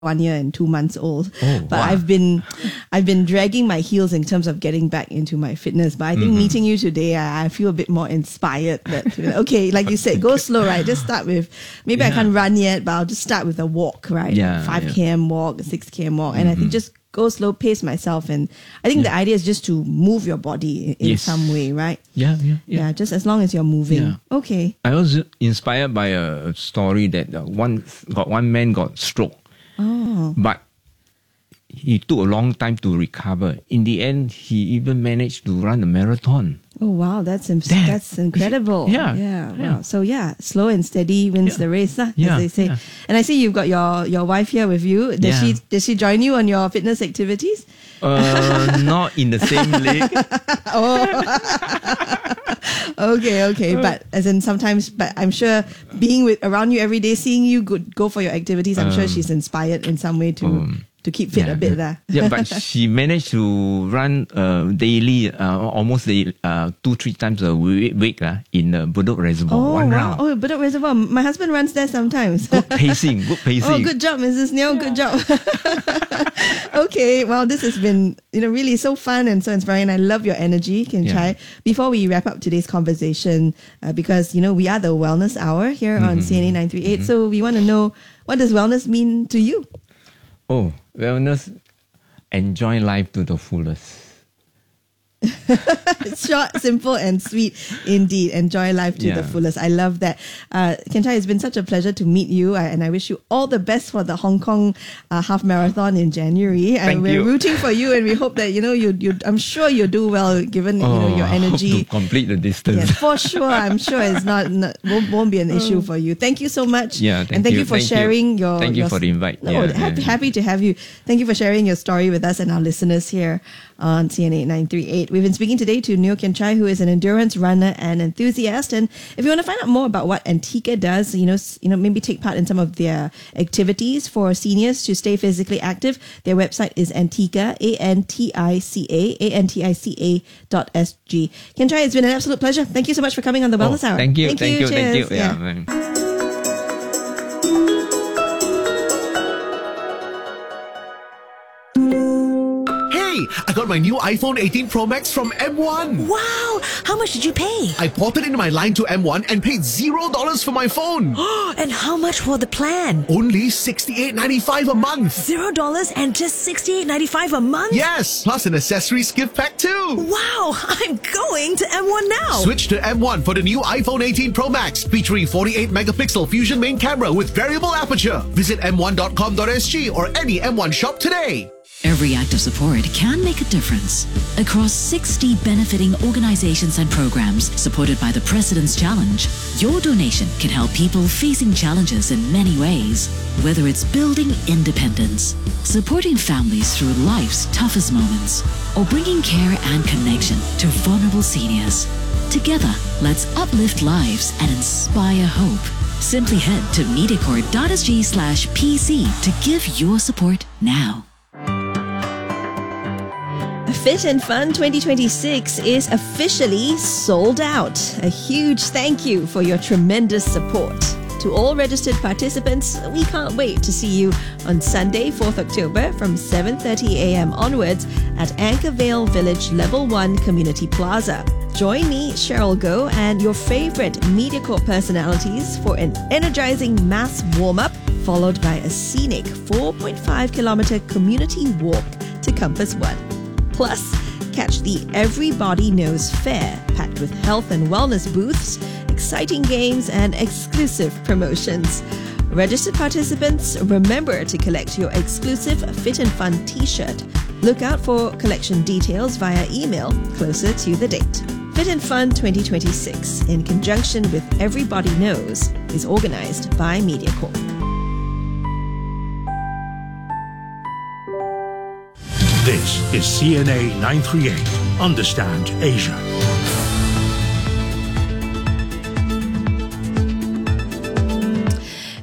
1 year and 2 months old. But wow. I've been dragging my heels in terms of getting back into my fitness. But I think meeting you today, I feel a bit more inspired that, okay, like you said, go slow, right? Just start with, maybe I can't run yet, but I'll just start with a walk, right? 5 km walk, 6 km walk. And I think just go slow, pace myself. And I think the idea is just to move your body in some way, right? Yeah. Just as long as you're moving. Yeah. Okay. I was inspired by a story that one man got stroke. But he took a long time to recover. In the end, he even managed to run a marathon. Oh, wow. That's incredible. Yeah. Wow. So, slow and steady wins the race, as they say. Yeah. And I see you've got your wife here with you. Does she join you on your fitness activities? Not in the same league. Okay. But as in sometimes, but I'm sure being around you every day, seeing you go for your activities, I'm sure she's inspired in some way to keep fit a bit there. But she managed to run daily, almost 2-3 times a week in Bedok Reservoir. One round. Oh, Bedok Reservoir. My husband runs there sometimes. Good pacing. Oh, good job, Mrs. Neo. Good job. Okay, well, this has been really so fun and so inspiring. I love your energy, Kian Chai. Before we wrap up today's conversation, because we are the Wellness Hour here on CNA 938, so we want to know, what does wellness mean to you? Oh, wellness, enjoy life to the fullest. Short, simple, and sweet indeed. Enjoy life to the fullest. I love that. Kian Chai, it's been such a pleasure to meet you, and I wish you all the best for the Hong Kong half marathon in January. And we're rooting for you, and we hope that I'm sure you'll do well given your energy. Hope to complete the distance. Yes, for sure. I'm sure it's won't be an issue for you. Thank you so much. Yeah, thank you for sharing your. Thank you for the invite. Happy to have you. Thank you for sharing your story with us and our listeners here on CNA 938. We've been speaking today to Neo Kian Chai, who is an endurance runner and enthusiast. And if you want to find out more about what Antica does, maybe take part in some of their activities for seniors to stay physically active, their website is Antica, Antica.sg. Kian Chai, it's been an absolute pleasure. Thank you so much for coming on the Wellness Hour. Thank you. Cheers. Yeah. I got my new iPhone 18 Pro Max from M1. Wow! How much did you pay? I ported into my line to M1 and paid $0 for my phone. And how much for the plan? Only $68.95 a month. $0 and just $68.95 a month? Yes, plus an accessories gift pack too. Wow! I'm going to M1 now. Switch to M1 for the new iPhone 18 Pro Max featuring 48-megapixel Fusion main camera with variable aperture. Visit m1.com.sg or any M1 shop today. Every act of support can make a difference. Across 60 benefiting organizations and programs supported by the President's Challenge, your donation can help people facing challenges in many ways. Whether it's building independence, supporting families through life's toughest moments, or bringing care and connection to vulnerable seniors. Together, let's uplift lives and inspire hope. Simply head to mediacorp.sg/PC to give your support now. Fit and Fun 2026 is officially sold out. A huge thank you for your tremendous support. To all registered participants, we can't wait to see you on Sunday, 4th October from 7:30 a.m. onwards at Anchorvale Village Level 1 Community Plaza. Join me, Cheryl Goh, and your favorite MediaCorp personalities for an energizing mass warm-up, followed by a scenic 4.5-kilometer community walk to Compass One. Plus, catch the Everybody Knows Fair, packed with health and wellness booths, exciting games, and exclusive promotions. Registered participants, remember to collect your exclusive Fit and Fun t-shirt. Look out for collection details via email closer to the date. Fit and Fun 2026, in conjunction with Everybody Knows, is organized by MediaCorp. This is CNA 938. Understand Asia.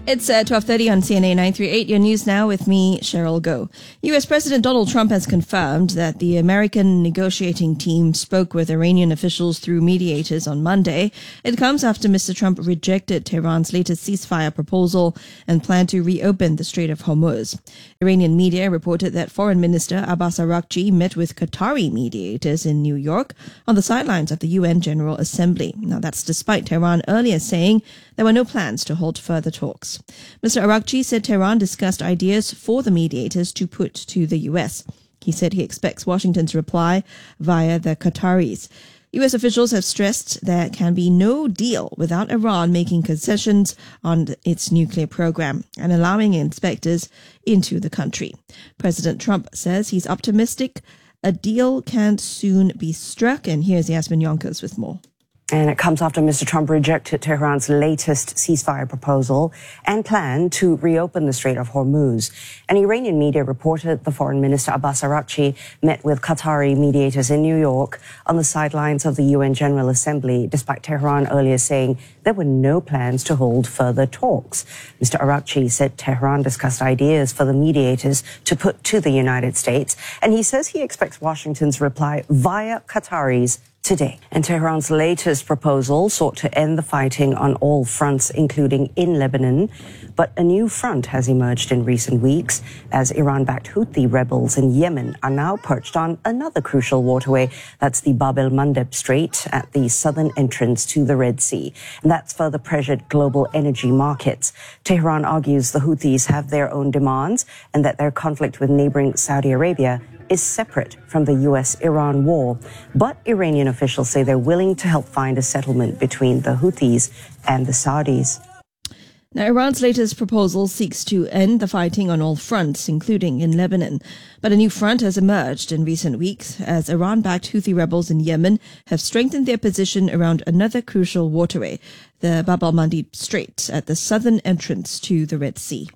It's 12:30 on CNA 938. Your news now with me, Cheryl Goh. U.S. President Donald Trump has confirmed that the American negotiating team spoke with Iranian officials through mediators on Monday. It comes after Mr. Trump rejected Tehran's latest ceasefire proposal and planned to reopen the Strait of Hormuz. Iranian media reported that Foreign Minister Abbas Araghchi met with Qatari mediators in New York on the sidelines of the UN General Assembly. Now, that's despite Tehran earlier saying there were no plans to hold further talks. Mr. Araghchi said Tehran discussed ideas for the mediators to put to the U.S. He said he expects Washington's reply via the Qataris. U.S. officials have stressed there can be no deal without Iran making concessions on its nuclear program and allowing inspectors into the country. President Trump says he's optimistic a deal can soon be struck. And here's Yasmin Yonkers with more. And it comes after Mr. Trump rejected Tehran's latest ceasefire proposal and planned to reopen the Strait of Hormuz. An Iranian media reported the Foreign Minister Abbas Araghchi met with Qatari mediators in New York on the sidelines of the UN General Assembly, despite Tehran earlier saying there were no plans to hold further talks. Mr. Araghchi said Tehran discussed ideas for the mediators to put to the United States, and he says he expects Washington's reply via Qataris today. And Tehran's latest proposal sought to end the fighting on all fronts, including in Lebanon. But a new front has emerged in recent weeks as Iran-backed Houthi rebels in Yemen are now perched on another crucial waterway. That's the Bab el-Mandeb Strait at the southern entrance to the Red Sea. And that's further pressured global energy markets. Tehran argues the Houthis have their own demands and that their conflict with neighboring Saudi Arabia is separate from the U.S.-Iran war. But Iranian officials say they're willing to help find a settlement between the Houthis and the Saudis. Now, Iran's latest proposal seeks to end the fighting on all fronts, including in Lebanon. But a new front has emerged in recent weeks as Iran-backed Houthi rebels in Yemen have strengthened their position around another crucial waterway, the Bab el-Mandeb Strait, at the southern entrance to the Red Sea.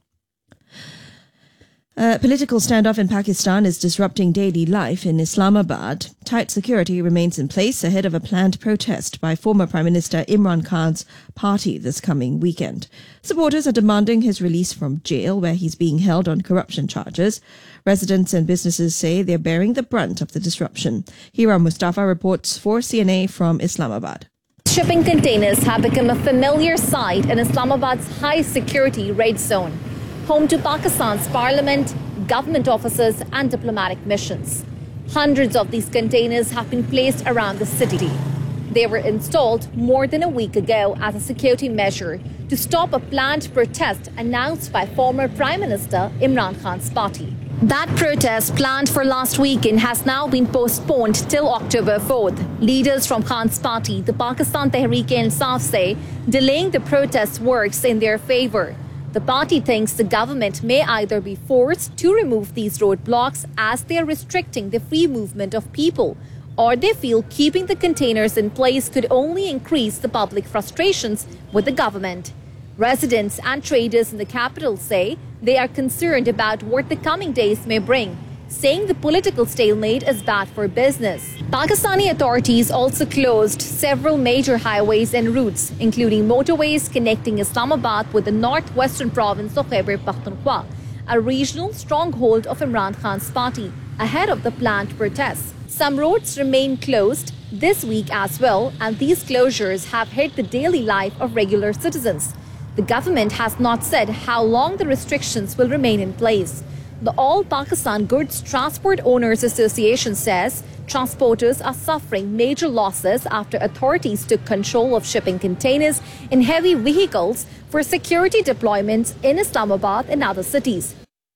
A political standoff in Pakistan is disrupting daily life in Islamabad. Tight security remains in place ahead of a planned protest by former Prime Minister Imran Khan's party this coming weekend. Supporters are demanding his release from jail, where he's being held on corruption charges. Residents and businesses say they're bearing the brunt of the disruption. Hira Mustafa reports for CNA from Islamabad. Shipping containers have become a familiar sight in Islamabad's high-security red zone, home to Pakistan's parliament, government offices and diplomatic missions. Hundreds of these containers have been placed around the city. They were installed more than a week ago as a security measure to stop a planned protest announced by former Prime Minister Imran Khan's party. That protest, planned for last weekend, has now been postponed till October 4th. Leaders from Khan's party, the Pakistan Tehreek-e-Insaf, say delaying the protest works in their favor. The party thinks the government may either be forced to remove these roadblocks as they are restricting the free movement of people, or they feel keeping the containers in place could only increase the public frustrations with the government. Residents and traders in the capital say they are concerned about what the coming days may bring, saying the political stalemate is bad for business. Pakistani authorities also closed several major highways and routes, including motorways connecting Islamabad with the northwestern province of Khyber Pakhtunkhwa, a regional stronghold of Imran Khan's party, ahead of the planned protests. Some roads remain closed this week as well, and these closures have hit the daily life of regular citizens. The government has not said how long the restrictions will remain in place. The All Pakistan Goods Transport Owners Association says transporters are suffering major losses after authorities took control of shipping containers in heavy vehicles for security deployments in Islamabad and other cities.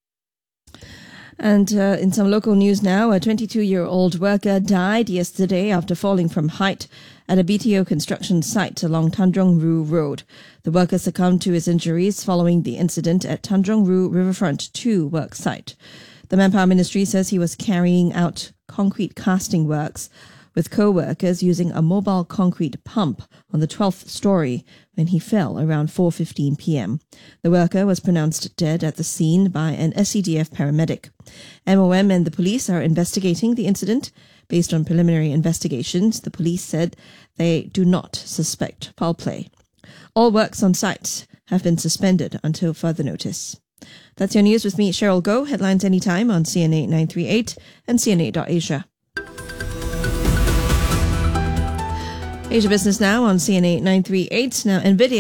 And in some local news now, a 22-year-old worker died yesterday after falling from height at a BTO construction site along Tanjong Rhu Road. The worker succumbed to his injuries following the incident at Tanjong Rhu Riverfront 2 work site. The Manpower Ministry says he was carrying out concrete casting works with co-workers using a mobile concrete pump on the 12th story when he fell around 4:15 p.m. The worker was pronounced dead at the scene by an SCDF paramedic. MOM and the police are investigating the incident. Based on preliminary investigations, the police said they do not suspect foul play. All works on site have been suspended until further notice. That's your news with me, Cheryl Goh. Headlines anytime on CNA 938 and CNA.Asia. Asia Business Now on CNA 938. Now,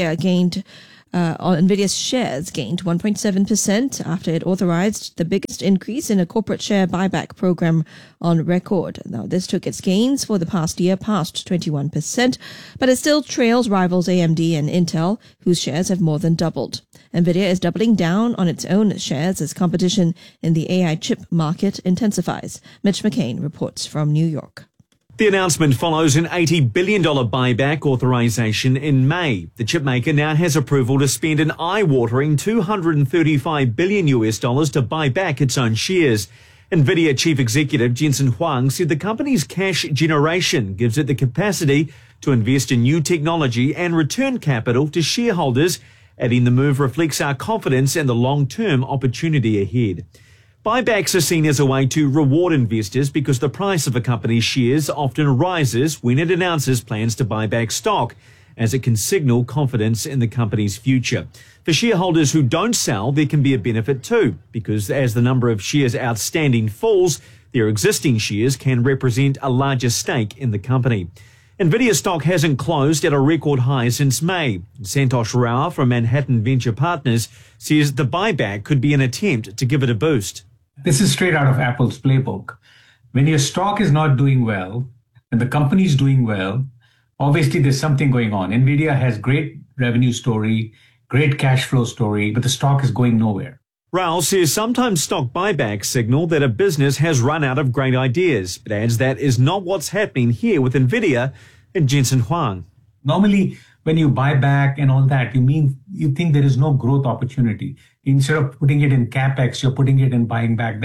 Nvidia's shares gained 1.7% after it authorized the biggest increase in a corporate share buyback program on record. Now, this took its gains for the past year past 21%, but it still trails rivals AMD and Intel, whose shares have more than doubled. Nvidia is doubling down on its own shares as competition in the AI chip market intensifies. Mitch McCain reports from New York. The announcement follows an $80 billion buyback authorization in May. The chipmaker now has approval to spend an eye-watering $235 billion to buy back its own shares. Nvidia chief executive Jensen Huang said the company's cash generation gives it the capacity to invest in new technology and return capital to shareholders, adding the move reflects our confidence in the long-term opportunity ahead. Buybacks are seen as a way to reward investors because the price of a company's shares often rises when it announces plans to buy back stock, as it can signal confidence in the company's future. For shareholders who don't sell, there can be a benefit too, because as the number of shares outstanding falls, their existing shares can represent a larger stake in the company. Nvidia stock hasn't closed at a record high since May. Santosh Rao from Manhattan Venture Partners says the buyback could be an attempt to give it a boost. This is straight out of Apple's playbook. When your stock is not doing well and the company is doing well, obviously there's something going on. Nvidia has great revenue story, great cash flow story, but the stock is going nowhere. Rao says sometimes stock buybacks signal that a business has run out of great ideas, but adds that is not what's happening here with Nvidia and Jensen Huang. Normally, when you buy back and all that, you think there is no growth opportunity. Instead of putting it in capex, you're putting it in buying back.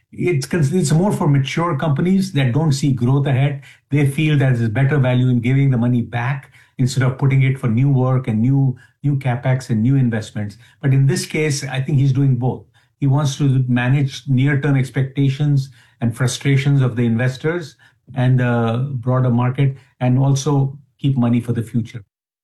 It's more for mature companies that don't see growth ahead. They feel that there's better value in giving the money back instead of putting it for new work and new capex and new investments. But in this case, I think he's doing both. He wants to manage near-term expectations and frustrations of the investors and the broader market, and also keep money for the future.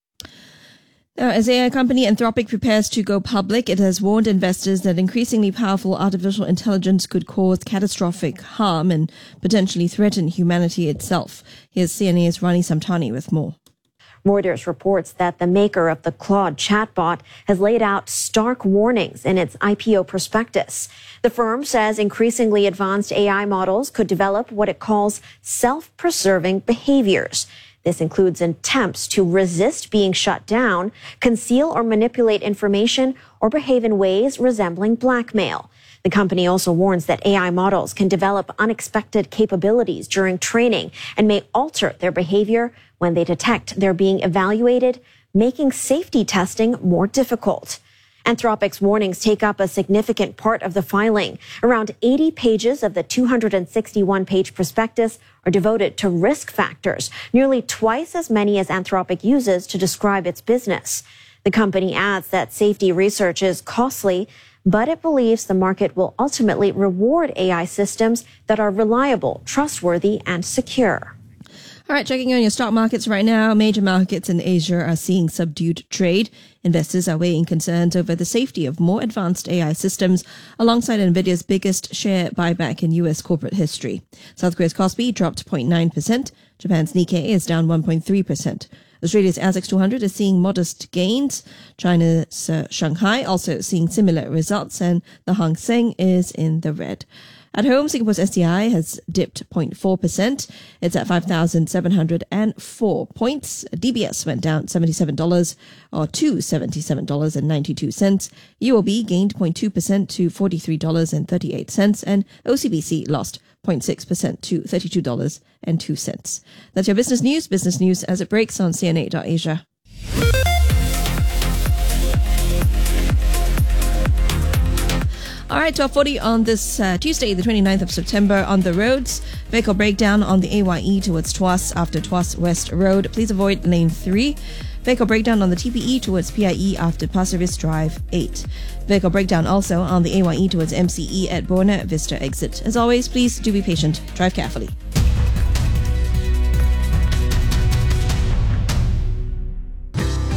Now, as AI company Anthropic prepares to go public, it has warned investors that increasingly powerful artificial intelligence could cause catastrophic harm and potentially threaten humanity itself. Here's CNA's Rani Samtani with more. Reuters reports that the maker of the Claude chatbot has laid out stark warnings in its IPO prospectus. The firm says increasingly advanced AI models could develop what it calls self-preserving behaviors. This includes attempts to resist being shut down, conceal or manipulate information, or behave in ways resembling blackmail. The company also warns that AI models can develop unexpected capabilities during training and may alter their behavior when they detect they're being evaluated, making safety testing more difficult. Anthropic's warnings take up a significant part of the filing. Around 80 pages of the 261-page prospectus are devoted to risk factors, nearly twice as many as Anthropic uses to describe its business. The company adds that safety research is costly, but it believes the market will ultimately reward AI systems that are reliable, trustworthy, and secure. All right, checking on your stock markets right now. Major markets in Asia are seeing subdued trade. Investors are weighing concerns over the safety of more advanced AI systems alongside Nvidia's biggest share buyback in U.S. corporate history. South Korea's Kospi dropped 0.9%. Japan's Nikkei is down 1.3%. Australia's ASX 200 is seeing modest gains. China's Shanghai also seeing similar results, and the Hang Seng is in the red. At home, Singapore's STI has dipped 0.4%. It's at 5,704 points. DBS went down $77 or to $77.92. UOB gained 0.2% to $43.38, and OCBC lost 0.6% to $32.02. That's your business news as it breaks on CNA.Asia. All right, 12:40 on this Tuesday, the 29th of September. On the roads, vehicle breakdown on the AYE towards Tuas after Tuas West Road. Please avoid lane 3. Vehicle breakdown on the TPE towards PIE after Pasir Ris Drive 8. Vehicle breakdown also on the AYE towards MCE at Buona Vista exit. As always, please do be patient. Drive carefully.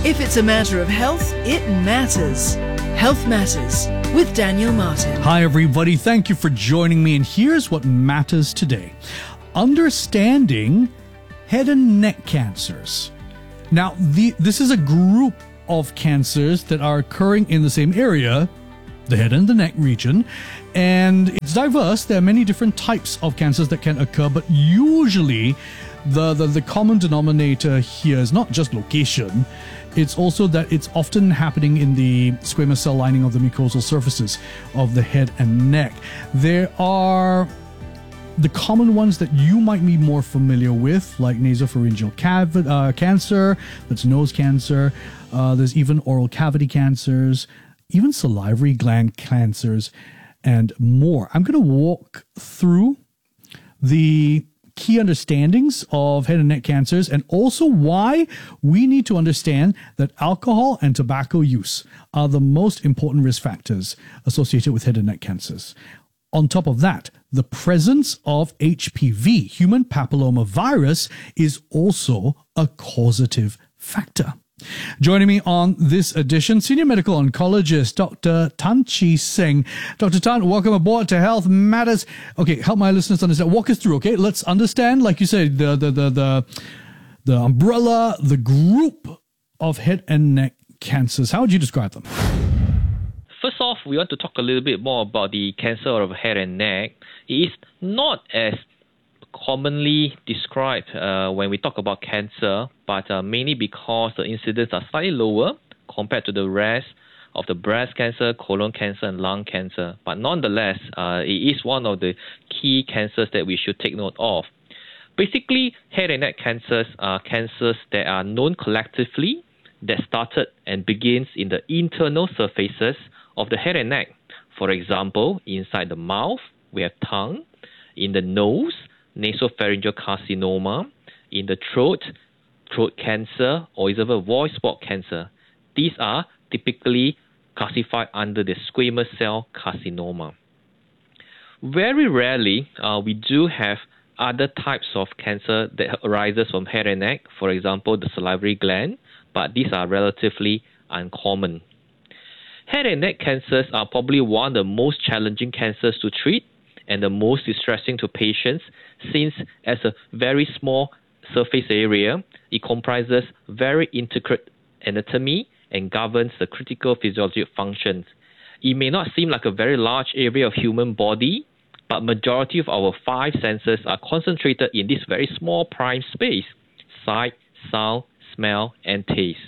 If it's a matter of health, it matters. Health Matters with Daniel Martin. Hi, everybody. Thank you for joining me. And here's what matters today. Understanding head and neck cancers. Now, this is a group of cancers that are occurring in the same area, the head and the neck region, and it's diverse. There are many different types of cancers that can occur, but usually the common denominator here is not just location. It's also that it's often happening in the squamous cell lining of the mucosal surfaces of the head and neck. There are the common ones that you might be more familiar with, like nasopharyngeal cancer, that's nose cancer. There's even oral cavity cancers, even salivary gland cancers, and more. I'm going to walk through the key understandings of head and neck cancers, and also why we need to understand that alcohol and tobacco use are the most important risk factors associated with head and neck cancers. On top of that, the presence of HPV, human papilloma virus, is also a causative factor. Joining me on this edition, Senior Medical Oncologist, Dr. Tan Chi Seng. Dr. Tan, welcome aboard to Health Matters. Okay, help my listeners understand. Walk us through, okay? Let's understand, like you said, the umbrella, the group of head and neck cancers. How would you describe them? First off, we want to talk a little bit more about the cancer of head and neck. It is not as commonly described when we talk about cancer, but mainly because the incidence are slightly lower compared to the rest of the breast cancer, colon cancer, and lung cancer. But nonetheless, it is one of the key cancers that we should take note of. Basically, head and neck cancers are cancers that are known collectively, that started and begins in the internal surfaces of the head and neck. For example, inside the mouth, we have tongue. In the nose, nasopharyngeal carcinoma. In the throat cancer, or even voice box cancer. These are typically classified under the squamous cell carcinoma. Very rarely, we do have other types of cancer that arises from head and neck, for example, the salivary gland, but these are relatively uncommon. Head and neck cancers are probably one of the most challenging cancers to treat and the most distressing to patients, since as a very small surface area, it comprises very intricate anatomy and governs the critical physiologic functions. It may not seem like a very large area of human body, but majority of our 5 senses are concentrated in this very small prime space: sight, sound, smell, and taste.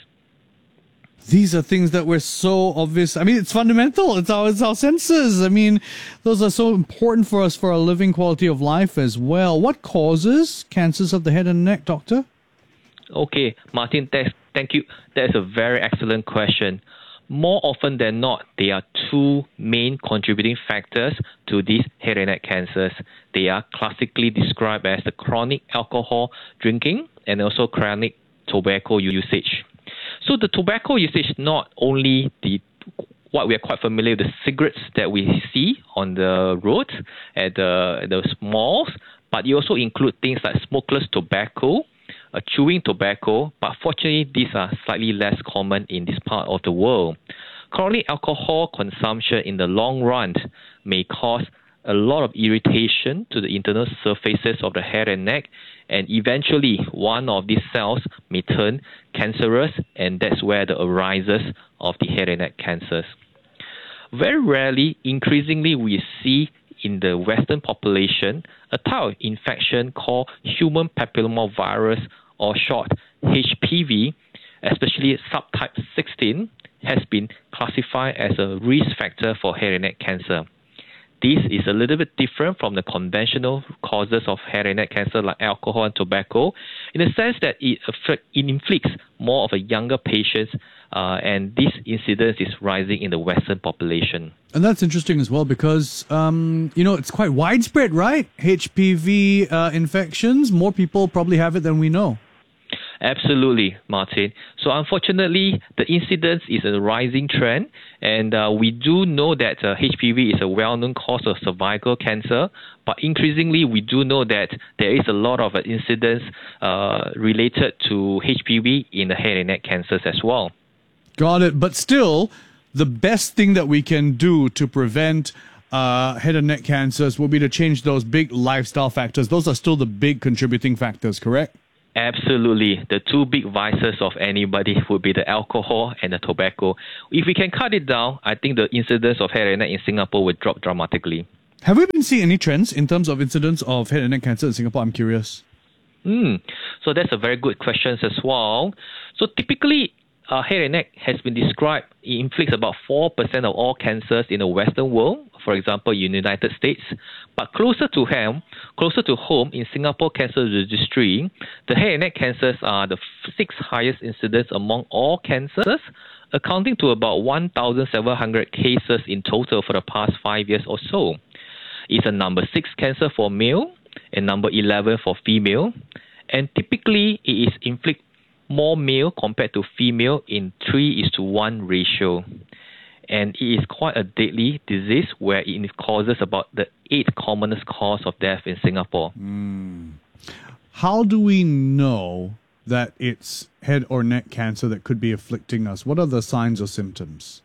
These are things that were so obvious. I mean, it's fundamental. It's our senses. I mean, those are so important for us for our living quality of life as well. What causes cancers of the head and neck, doctor? Okay, Martin, thank you. That's a very excellent question. More often than not, there are 2 main contributing factors to these head and neck cancers. They are classically described as the chronic alcohol drinking and also chronic tobacco usage. So the tobacco usage, not only what we are quite familiar with, the cigarettes that we see on the road at the malls, but you also include things like smokeless tobacco, chewing tobacco, but fortunately these are slightly less common in this part of the world. Chronic alcohol consumption in the long run may cause a lot of irritation to the internal surfaces of the head and neck, and eventually one of these cells may turn cancerous, and that's where the arises of the head and neck cancers. Very rarely, increasingly, we see in the Western population a type of infection called human papilloma virus, or short HPV, especially subtype 16, has been classified as a risk factor for head and neck cancer. This is a little bit different from the conventional causes of head and neck cancer like alcohol and tobacco, in the sense that it inflicts more of a younger patients, and this incidence is rising in the Western population. And that's interesting as well because, it's quite widespread, right? HPV infections, more people probably have it than we know. Absolutely, Martin. So unfortunately, the incidence is a rising trend, and we do know that HPV is a well-known cause of cervical cancer, but increasingly we do know that there is a lot of incidence related to HPV in the head and neck cancers as well. Got it. But still, the best thing that we can do to prevent head and neck cancers will be to change those big lifestyle factors. Those are still the big contributing factors, correct? Absolutely. The two big vices of anybody would be the alcohol and the tobacco. If we can cut it down, I think the incidence of head and neck in Singapore would drop dramatically. Have we been seeing any trends in terms of incidence of head and neck cancer in Singapore? I'm curious. So that's a very good question as well. So typically, head and neck has been described, it inflicts about 4% of all cancers in the Western world, for example, in the United States. But closer to home, in Singapore Cancer Registry, the head and neck cancers are the sixth highest incidence among all cancers, accounting to about 1,700 cases in total for the past 5 years or so. It's a number 6 cancer for male and number 11 for female. And typically, it is inflict more male compared to female in 3:1 ratio. And it is quite a deadly disease where it causes about the 8th commonest cause of death in Singapore. How do we know that it's head or neck cancer that could be afflicting us? What are the signs or symptoms?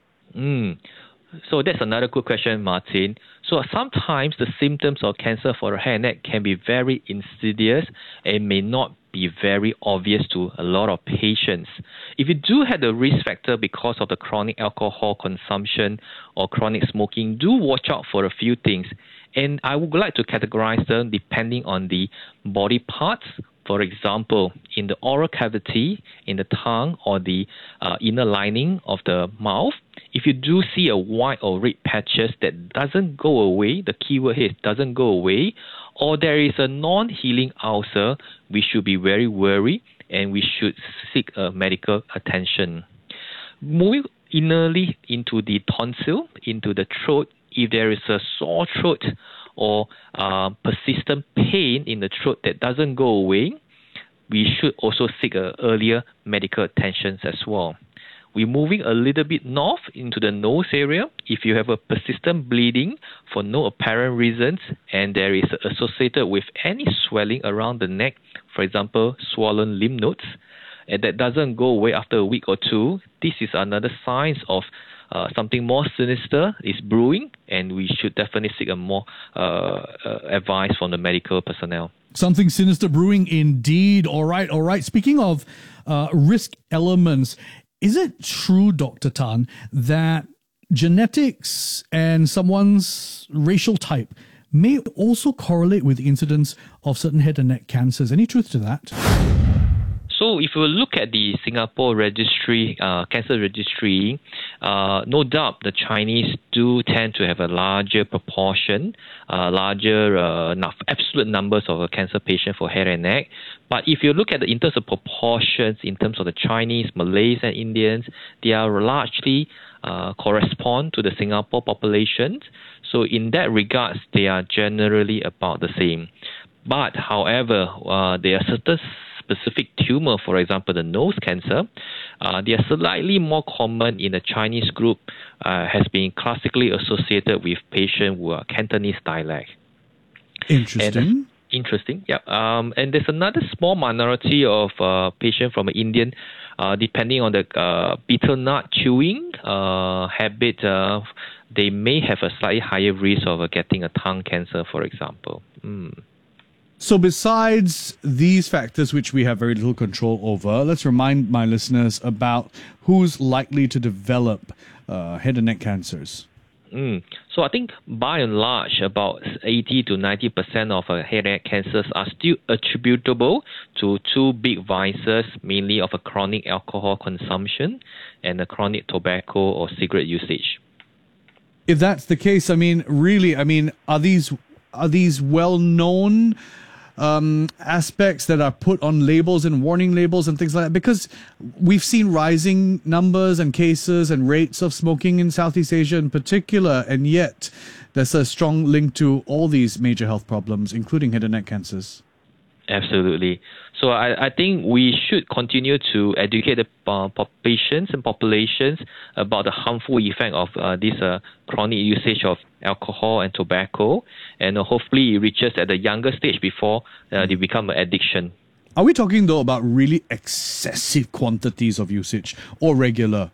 So that's another good question, Martin. So sometimes the symptoms of cancer for the head and neck can be very insidious and may not be very obvious to a lot of patients. If you do have the risk factor because of the chronic alcohol consumption or chronic smoking, do watch out for a few things. And I would like to categorize them depending on the body parts. For example, in the oral cavity, in the tongue, or the inner lining of the mouth, if you do see a white or red patches that doesn't go away, the keyword here is doesn't go away, or there is a non-healing ulcer, we should be very worried and we should seek medical attention. Moving innerly into the tonsil, into the throat, if there is a sore throat or persistent pain in the throat that doesn't go away, we should also seek earlier medical attention as well. We're moving a little bit north into the nose area. If you have a persistent bleeding for no apparent reasons and there is associated with any swelling around the neck, for example, swollen lymph nodes, and that doesn't go away after a week or two, this is another sign of something more sinister is brewing, and we should definitely seek a more advice from the medical personnel. Something sinister brewing indeed. All right. Speaking of risk elements, is it true, Dr. Tan, that genetics and someone's racial type may also correlate with the incidence of certain head and neck cancers? Any truth to that? So if you look at the Singapore registry, cancer registry, no doubt the Chinese do tend to have a larger proportion, larger absolute numbers of cancer patients for head and neck. But if you look at in terms of proportions, in terms of the Chinese, Malays and Indians, they are largely correspond to the Singapore population. So in that regards, they are generally about the same. But however, there are certain specific tumor, for example, the nose cancer, they are slightly more common in the Chinese group, has been classically associated with patients who are Cantonese dialect. Interesting. Interesting, yeah. And there's another small minority of patients from Indian, depending on the betel nut chewing habit, they may have a slightly higher risk of getting a tongue cancer, for example. So besides these factors which we have very little control over, let's remind my listeners about who's likely to develop head and neck cancers. So I think by and large, about 80 to 90% of head and neck cancers are still attributable to two big vices, mainly of a chronic alcohol consumption and a chronic tobacco or cigarette usage. If that's the case, are these well-known aspects that are put on labels and warning labels and things like that? Because we've seen rising numbers and cases and rates of smoking in Southeast Asia in particular, and yet there's a strong link to all these major health problems, including head and neck cancers. Absolutely. So I think we should continue to educate the patients and populations about the harmful effect of this chronic usage of alcohol and tobacco, and hopefully it reaches at the younger stage before they become an addiction. Are we talking, though, about really excessive quantities of usage or regular?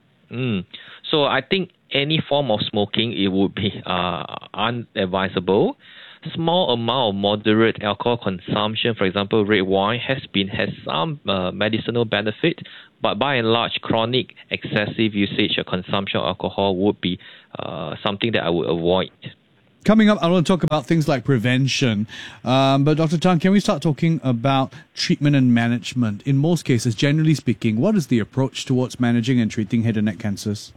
So I think any form of smoking, it would be unadvisable. Small amount of moderate alcohol consumption, for example, red wine, has some medicinal benefit, but by and large, chronic excessive usage or consumption of alcohol would be something that I would avoid. Coming up, I want to talk about things like prevention. But Dr. Tan, can we start talking about treatment and management? In most cases, generally speaking, what is the approach towards managing and treating head and neck cancers?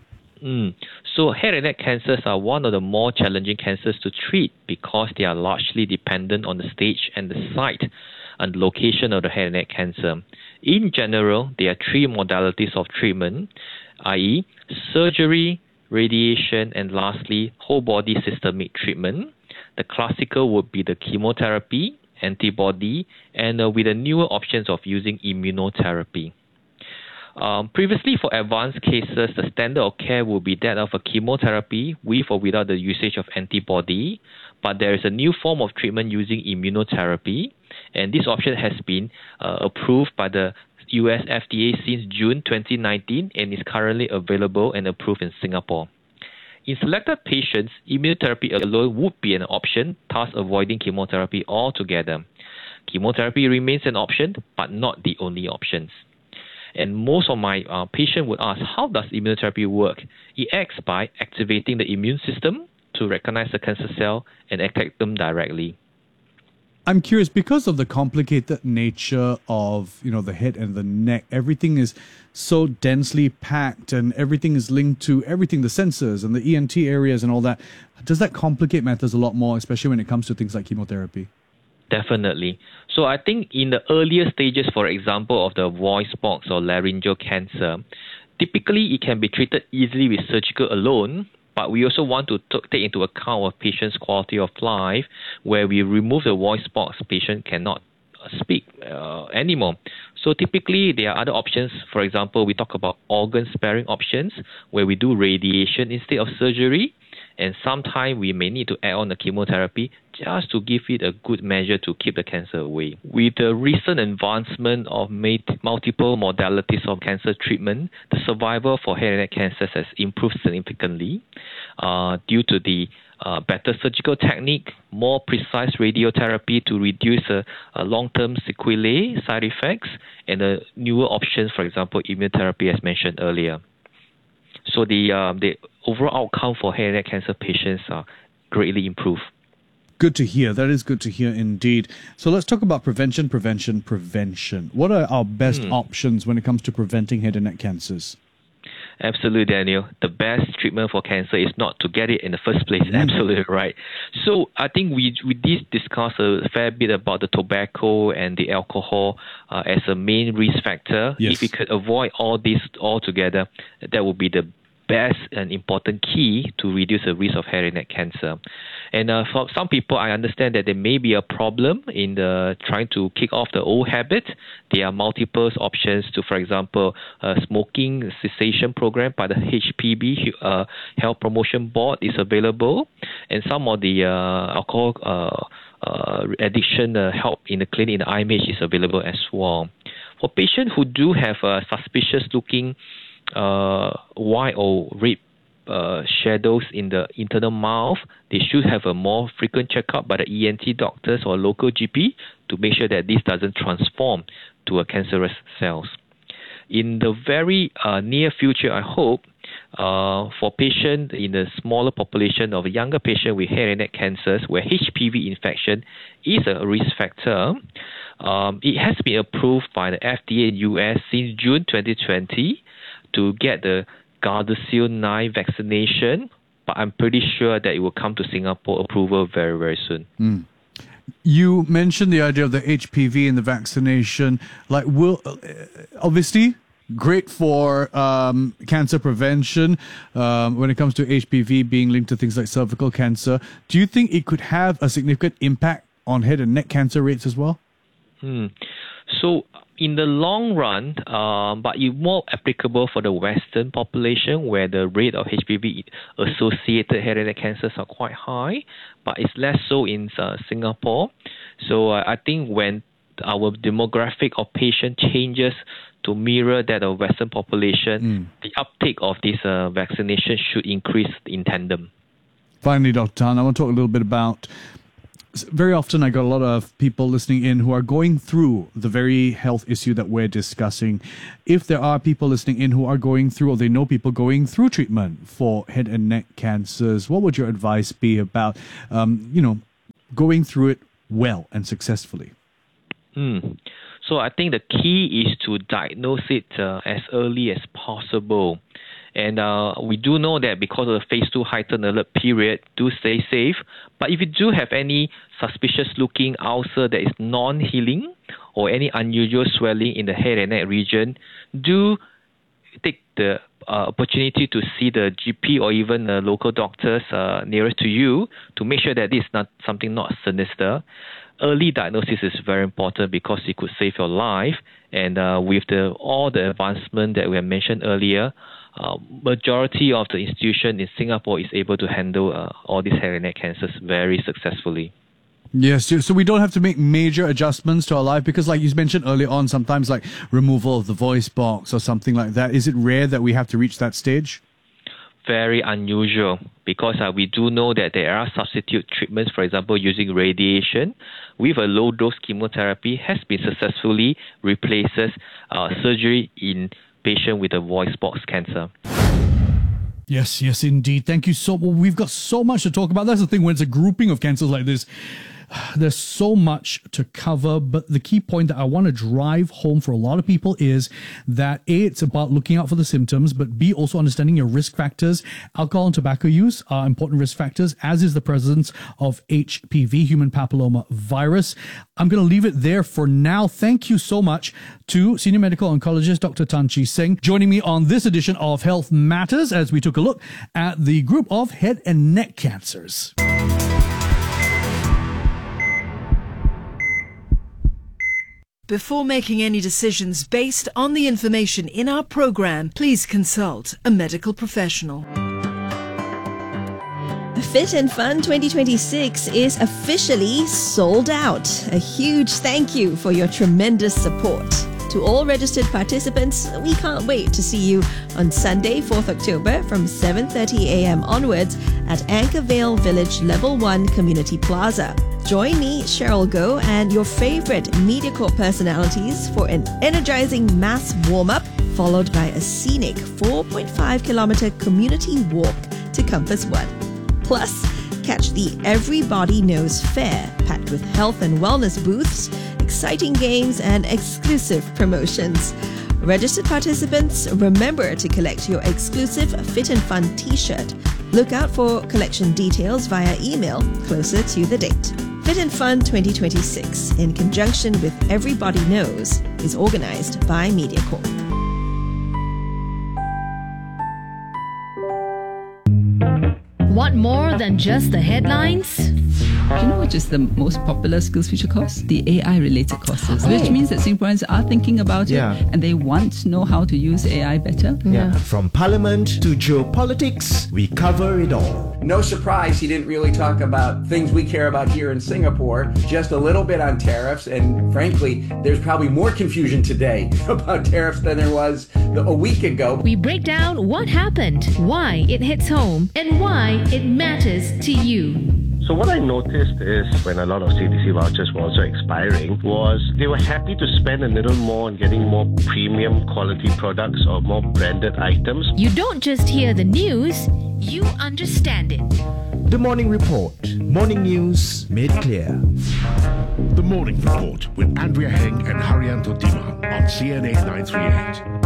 So head and neck cancers are one of the more challenging cancers to treat because they are largely dependent on the stage and the site and location of the head and neck cancer. In general, there are three modalities of treatment, i.e. surgery, radiation, and lastly, whole body systemic treatment. The classical would be the chemotherapy, antibody, and with the newer options of using immunotherapy. Previously, for advanced cases, the standard of care would be that of a chemotherapy with or without the usage of antibody, but there is a new form of treatment using immunotherapy, and this option has been approved by the US FDA since June 2019 and is currently available and approved in Singapore. In selected patients, immunotherapy alone would be an option, thus avoiding chemotherapy altogether. Chemotherapy remains an option, but not the only options. And most of my patients would ask, how does immunotherapy work? It acts by activating the immune system to recognize the cancer cell and attack them directly. I'm curious, because of the complicated nature of, the head and the neck, everything is so densely packed and everything is linked to everything, the sensors and the ENT areas and all that. Does that complicate matters a lot more, especially when it comes to things like chemotherapy? Definitely. So I think in the earlier stages, for example, of the voice box or laryngeal cancer, typically it can be treated easily with surgical alone, but we also want to take into account a patient's quality of life. Where we remove the voice box, patient cannot speak anymore. So typically there are other options. For example, we talk about organ sparing options where we do radiation instead of surgery. And sometimes we may need to add on the chemotherapy just to give it a good measure to keep the cancer away. With the recent advancement of multiple modalities of cancer treatment, the survival for head and neck cancers has improved significantly due to the better surgical technique, more precise radiotherapy to reduce long-term sequelae, side effects, and newer options, for example, immunotherapy as mentioned earlier. So the overall outcome for head and neck cancer patients are greatly improved. Good to hear. That is good to hear indeed. So let's talk about prevention. What are our best options when it comes to preventing head and neck cancers? Absolutely, Daniel. The best treatment for cancer is not to get it in the first place. Absolutely right. So I think we did discuss a fair bit about the tobacco and the alcohol as a main risk factor. Yes. If we could avoid all this altogether, that would be the best and important key to reduce the risk of head and neck cancer. And for some people, I understand that there may be a problem in trying to kick off the old habit. There are multiple options to, for example, smoking cessation program by the HPB, Health Promotion Board, is available. And some of the alcohol addiction help in the clinic in the IMH is available as well. For patients who do have suspicious looking white or red shadows in the internal mouth, they should have a more frequent checkup by the ENT doctors or local GP to make sure that this doesn't transform to a cancerous cells. In the very near future, I hope, for patients in the smaller population of younger patients with head and neck cancers where HPV infection is a risk factor, it has been approved by the FDA in US since June 2020 to get the Gardasil 9 vaccination, but I'm pretty sure that it will come to Singapore approval very, very soon. You mentioned the idea of the HPV and the vaccination. Obviously, great for cancer prevention when it comes to HPV being linked to things like cervical cancer. Do you think it could have a significant impact on head and neck cancer rates as well? So in the long run, but it's more applicable for the Western population where the rate of HPV-associated head and neck cancers are quite high, but it's less so in Singapore. So I think when our demographic of patient changes to mirror that of Western population, the uptake of this vaccination should increase in tandem. Finally, Dr. Tan, I want to talk a little bit about, very often I got a lot of people listening in who are going through the very health issue that we're discussing. If there are people listening in who are going through, or they know people going through treatment for head and neck cancers, what would your advice be about, going through it well and successfully? So I think the key is to diagnose it as early as possible. And we do know that because of the phase 2 heightened alert period, do stay safe. But if you do have any suspicious looking ulcer that is non-healing or any unusual swelling in the head and neck region, do take the opportunity to see the GP or even the local doctors nearest to you to make sure that this is not something not sinister. Early diagnosis is very important because it could save your life. And with all the advancement that we have mentioned earlier, majority of the institution in Singapore is able to handle all these head and neck cancers very successfully. Yes, so we don't have to make major adjustments to our life because, like you mentioned earlier on, sometimes like removal of the voice box or something like that. Is it rare that we have to reach that stage? Very unusual because we do know that there are substitute treatments, for example, using radiation with a low-dose chemotherapy has been successfully replaces surgery in patient with a voice box cancer. Yes, indeed. Thank you so much. Well, we've got so much to talk about. That's the thing, when it's a grouping of cancers like this, there's so much to cover, but the key point that I want to drive home for a lot of people is that A, it's about looking out for the symptoms, but B, also understanding your risk factors. Alcohol and tobacco use are important risk factors, as is the presence of HPV, human papilloma virus. I'm going to leave it there for now. Thank you so much to Senior Medical Oncologist Dr. Tan Chee Seng joining me on this edition of Health Matters as we took a look at the group of head and neck cancers. Before making any decisions based on the information in our program, please consult a medical professional. Fit and Fun 2026 is officially sold out. A huge thank you for your tremendous support. To all registered participants, we can't wait to see you on Sunday, 4th October from 7:30 a.m. onwards at Anchorvale Village Level 1 Community Plaza. Join me, Cheryl Goh, and your favorite MediaCorp personalities for an energizing mass warm-up, followed by a scenic 4.5-kilometer community walk to Compass One. Plus, catch the Everybody Knows Fair, packed with health and wellness booths, exciting games, and exclusive promotions. Registered participants, remember to collect your exclusive Fit and Fun t-shirt. Look out for collection details via email closer to the date. Fit and Fun 2026, in conjunction with Everybody Knows, is organized by MediaCorp. Want more than just the headlines? Do you know which is the most popular SkillsFuture course? The AI-related courses, which means that Singaporeans are thinking about it and they want to know how to use AI better. From parliament to geopolitics, we cover it all. No surprise he didn't really talk about things we care about here in Singapore, just a little bit on tariffs, and frankly, there's probably more confusion today about tariffs than there was a week ago. We break down what happened, why it hits home, and why it matters to you. So what I noticed is when a lot of CDC vouchers were also expiring was they were happy to spend a little more on getting more premium quality products or more branded items. You don't just hear the news, you understand it. The Morning Report. Morning news made clear. The Morning Report with Andrea Heng and Haryanto Dimang on CNA 938.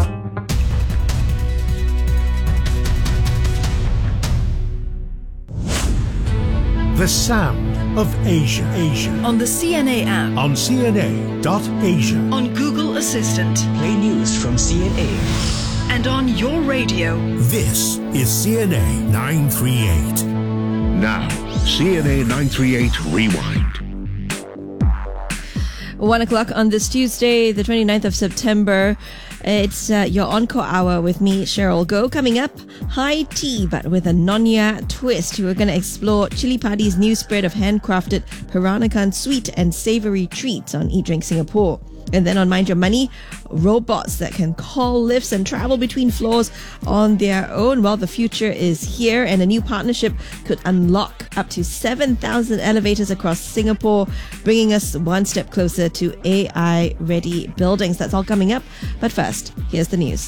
The sound of Asia. On the CNA app. On CNA.Asia. On Google Assistant. Play news from CNA. And on your radio. This is CNA 938. Now, CNA 938 Rewind. 1 o'clock on this Tuesday, the 29th of September. It's your Encore Hour with me, Cheryl Goh. Coming up, high tea, but with a Nonya twist. We're going to explore Chili Padi's new spread of handcrafted Peranakan sweet and savoury treats on Eat Drink Singapore. And then on Mind Your Money, robots that can call lifts and travel between floors on their own. Well, the future is here, and a new partnership could unlock up to 7,000 elevators across Singapore, bringing us one step closer to AI-ready buildings. That's all coming up. But first, here's the news.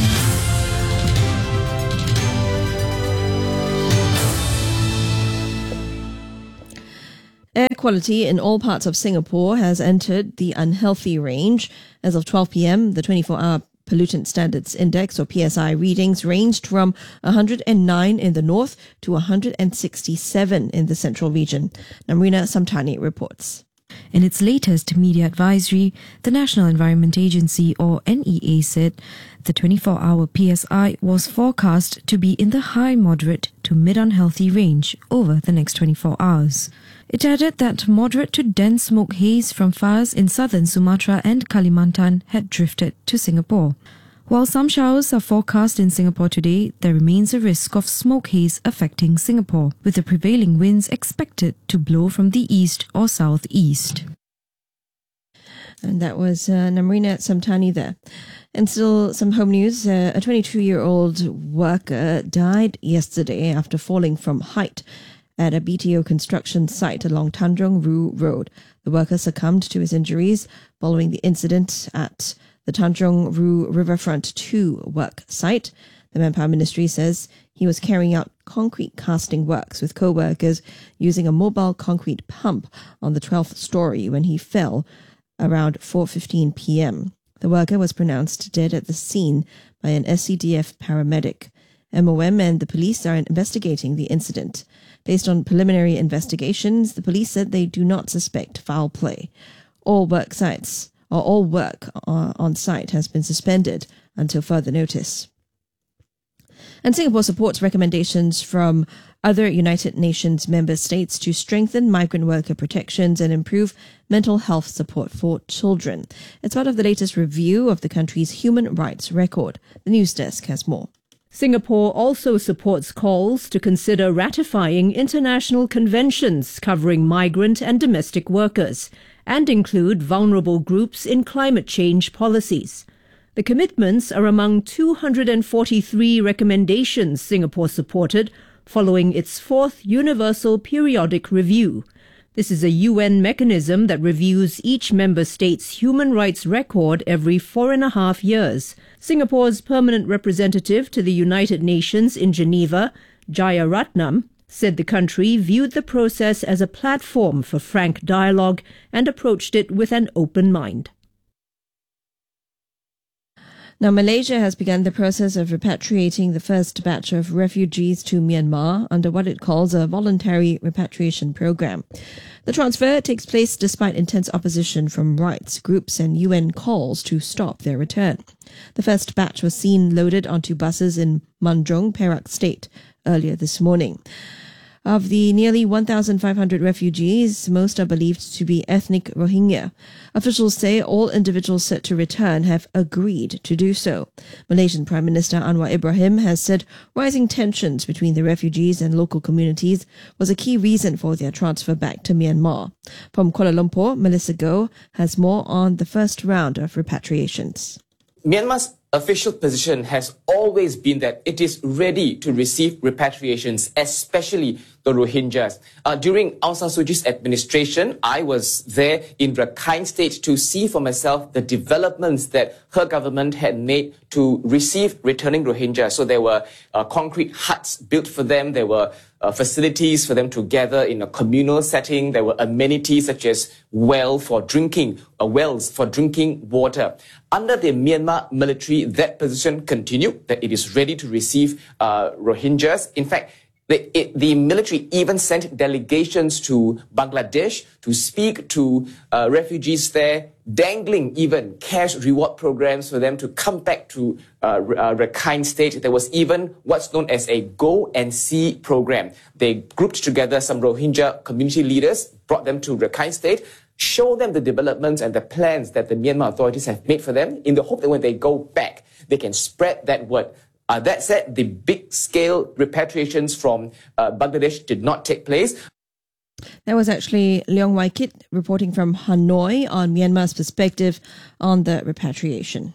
Air quality in all parts of Singapore has entered the unhealthy range. As of 12 p.m., the 24-hour Pollutant Standards Index, or PSI, readings ranged from 109 in the north to 167 in the central region. Namrina Samtani reports. In its latest media advisory, the National Environment Agency, or NEA, said the 24-hour PSI was forecast to be in the high moderate to mid-unhealthy range over the next 24 hours. It added that moderate to dense smoke haze from fires in southern Sumatra and Kalimantan had drifted to Singapore. While some showers are forecast in Singapore today, there remains a risk of smoke haze affecting Singapore, with the prevailing winds expected to blow from the east or southeast. And that was Namrina Samtani there. And still some home news. A 22-year-old worker died yesterday after falling from height at a BTO construction site along Tanjong Rhu Road. The worker succumbed to his injuries following the incident at the Tanjong Rhu Riverfront 2 work site. The Manpower Ministry says he was carrying out concrete casting works with co-workers using a mobile concrete pump on the 12th story when he fell around 4:15 p.m. The worker was pronounced dead at the scene by an SCDF paramedic. MOM and the police are investigating the incident. Based on preliminary investigations, the police said they do not suspect foul play. All work on site has been suspended until further notice. And Singapore supports recommendations from other United Nations member states to strengthen migrant worker protections and improve mental health support for children. It's part of the latest review of the country's human rights record. The news desk has more. Singapore also supports calls to consider ratifying international conventions covering migrant and domestic workers and include vulnerable groups in climate change policies. The commitments are among 243 recommendations Singapore supported following its fourth Universal Periodic Review. This is a UN mechanism that reviews each member state's human rights record every 4.5 years. Singapore's permanent representative to the United Nations in Geneva, Jaya Ratnam, said the country viewed the process as a platform for frank dialogue and approached it with an open mind. Now, Malaysia has begun the process of repatriating the first batch of refugees to Myanmar under what it calls a voluntary repatriation program. The transfer takes place despite intense opposition from rights groups and UN calls to stop their return. The first batch was seen loaded onto buses in Manjung, Perak State, earlier this morning. Of the nearly 1,500 refugees, most are believed to be ethnic Rohingya. Officials say all individuals set to return have agreed to do so. Malaysian Prime Minister Anwar Ibrahim has said rising tensions between the refugees and local communities was a key reason for their transfer back to Myanmar. From Kuala Lumpur, Melissa Goh has more on the first round of repatriations. Myanmar's official position has always been that it is ready to receive repatriations, especially the Rohingyas. During Aung San Suu Kyi's administration, I was there in Rakhine State to see for myself the developments that her government had made to receive returning Rohingyas. So there were concrete huts built for them. There were facilities for them to gather in a communal setting. There were amenities such as wells for drinking water. Under the Myanmar military, that position continued, that it is ready to receive Rohingyas. In fact, The military even sent delegations to Bangladesh to speak to refugees there, dangling even cash reward programs for them to come back to Rakhine State. There was even what's known as a Go and See program. They grouped together some Rohingya community leaders, brought them to Rakhine State, show them the developments and the plans that the Myanmar authorities have made for them in the hope that when they go back, they can spread that word. That said, the big-scale repatriations from Bangladesh did not take place. That was actually Leong Wai Kit reporting from Hanoi on Myanmar's perspective on the repatriation.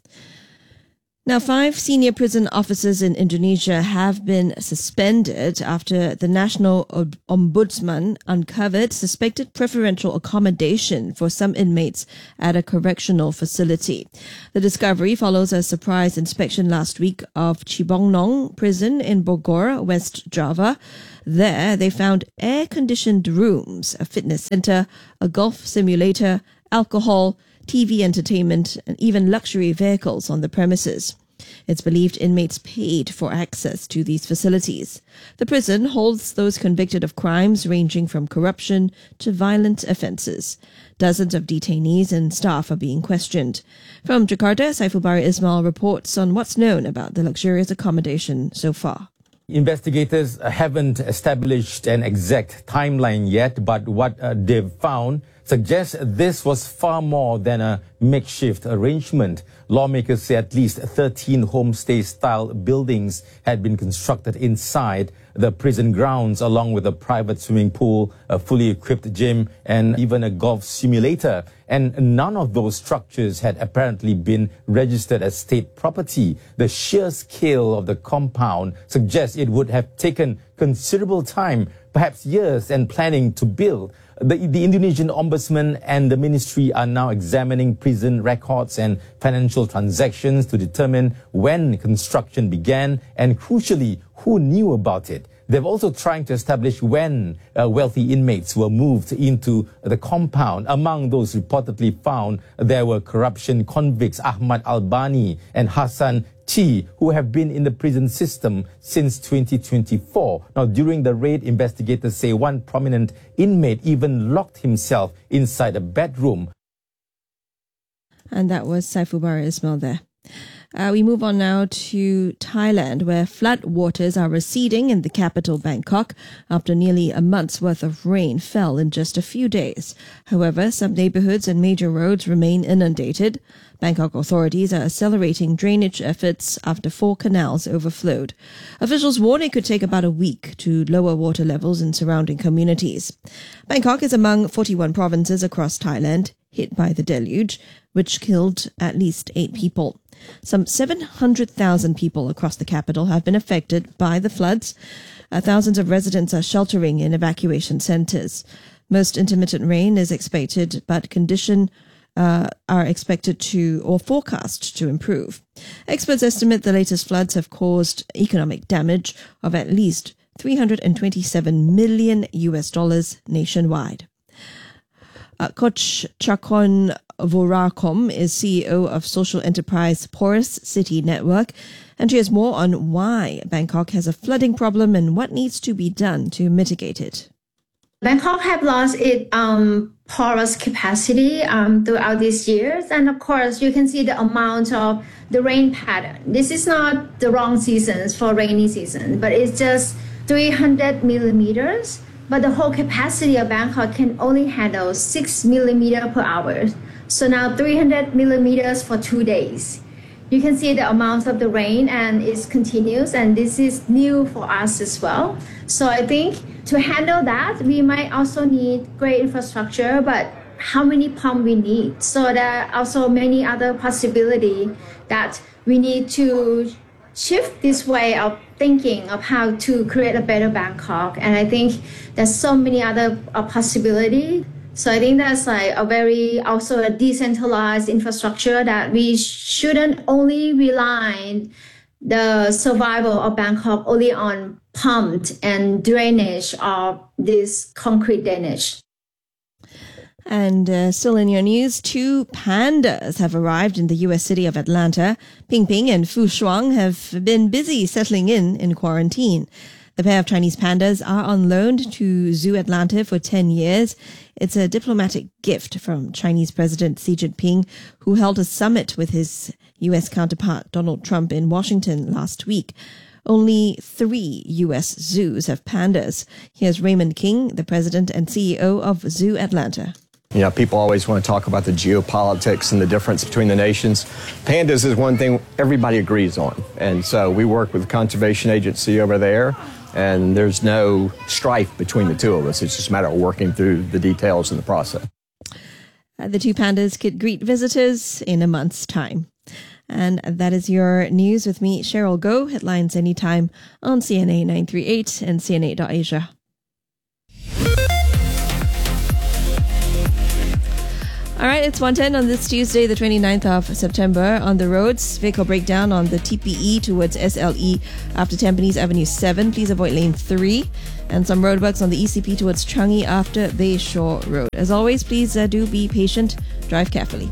Now, 5 senior prison officers in Indonesia have been suspended after the National Ombudsman uncovered suspected preferential accommodation for some inmates at a correctional facility. The discovery follows a surprise inspection last week of Cibongnong prison in Bogor, West Java. There, they found air-conditioned rooms, a fitness center, a golf simulator, alcohol, TV entertainment, and even luxury vehicles on the premises. It's believed inmates paid for access to these facilities. The prison holds those convicted of crimes ranging from corruption to violent offences. Dozens of detainees and staff are being questioned. From Jakarta, Saiful Bari Ismail reports on what's known about the luxurious accommodation so far. Investigators haven't established an exact timeline yet, but what they've found suggests this was far more than a makeshift arrangement. Lawmakers say at least 13 homestay-style buildings had been constructed inside the prison grounds, along with a private swimming pool, a fully equipped gym, and even a golf simulator. And none of those structures had apparently been registered as state property. The sheer scale of the compound suggests it would have taken considerable time, perhaps years, and planning to build. The Indonesian Ombudsman and the ministry are now examining prison records and financial transactions to determine when construction began and, crucially, who knew about it. They're also trying to establish when wealthy inmates were moved into the compound. Among those reportedly found, there were corruption convicts Ahmad Albani and Hassan Chi, who have been in the prison system since 2024. Now, during the raid, investigators say one prominent inmate even locked himself inside a bedroom. And that was Saiful Bari Ismail there. We move on now to Thailand, where flood waters are receding in the capital, Bangkok, after nearly a month's worth of rain fell in just a few days. However, some neighborhoods and major roads remain inundated. Bangkok authorities are accelerating drainage efforts after 4 canals overflowed. Officials warn it could take about a week to lower water levels in surrounding communities. Bangkok is among 41 provinces across Thailand hit by the deluge, which killed at least 8 people. Some 700,000 people across the capital have been affected by the floods. Thousands of residents are sheltering in evacuation centres. Most intermittent rain is expected, but conditions are expected to or forecast to improve. Experts estimate the latest floods have caused economic damage of at least $327 million nationwide. Coach Chakon Vorakom is CEO of social enterprise Porous City Network, and she has more on why Bangkok has a flooding problem and what needs to be done to mitigate it. Bangkok have lost its porous capacity throughout these years, and of course you can see the amount of the rain pattern. This is not the wrong seasons for rainy season, but it's just 300 millimeters. But the whole capacity of Bangkok can only handle 6 millimeters per hour. So now 300 millimeters for 2 days. You can see the amount of the rain and it continues, and this is new for us as well. So I think to handle that, we might also need great infrastructure, but how many pumps we need? So there are also many other possibilities that we need to shift this way of thinking of how to create a better Bangkok. And I think there's so many other possibilities. So I think that's like a very also a decentralized infrastructure that we shouldn't only rely the survival of Bangkok only on pumped and drainage of this concrete drainage. And still in your news, 2 pandas have arrived in the U.S. city of Atlanta. Ping Ping and Fu Shuang have been busy settling in quarantine. The pair of Chinese pandas are on loan to Zoo Atlanta for 10 years. It's a diplomatic gift from Chinese President Xi Jinping, who held a summit with his U.S. counterpart Donald Trump in Washington last week. Only 3 U.S. zoos have pandas. Here's Raymond King, the president and CEO of Zoo Atlanta. You know, people always want to talk about the geopolitics and the difference between the nations. Pandas is one thing everybody agrees on. And so we work with the conservation agency over there, and there's no strife between the two of us. It's just a matter of working through the details in the process. The 2 pandas could greet visitors in a month's time. And that is your news with me, Cheryl Goh. Headlines anytime on CNA 938 and CNA.Asia. All right, it's 1:10 on this Tuesday, the 29th of September. On the roads, vehicle breakdown on the TPE towards SLE after Tampines Avenue 7. Please avoid lane 3. And some roadworks on the ECP towards Changi after Bayshore Road. As always, please do be patient. Drive carefully.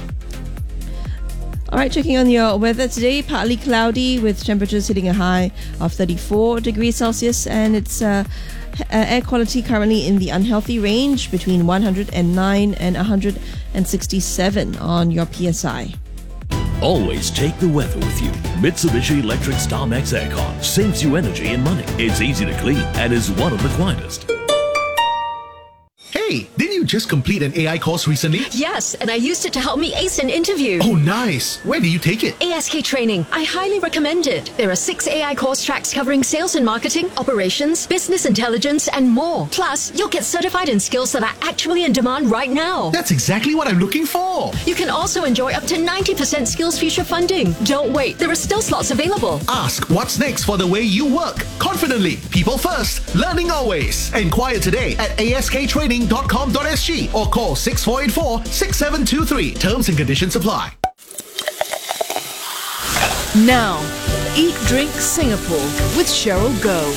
All right, checking on your weather today. Partly cloudy with temperatures hitting a high of 34 degrees Celsius. And it's air quality currently in the unhealthy range between 109 and 167 on your PSI. Always take the weather with you. Mitsubishi Electric StarMax Aircon saves you energy and money. It's easy to clean and is one of the quietest. Hey, didn't you just complete an AI course recently? Yes, and I used it to help me ace an interview. Oh, nice. Where did you take it? ASK Training. I highly recommend it. There are 6 AI course tracks covering sales and marketing, operations, business intelligence, and more. Plus, you'll get certified in skills that are actually in demand right now. That's exactly what I'm looking for. You can also enjoy up to 90% Skills Future funding. Don't wait. There are still slots available. Ask what's next for the way you work. Confidently. People first. Learning always. Inquire today at asktraining.com.sg or call 6484-6723. Terms and conditions apply. Now, Eat Drink Singapore with Cheryl Goh.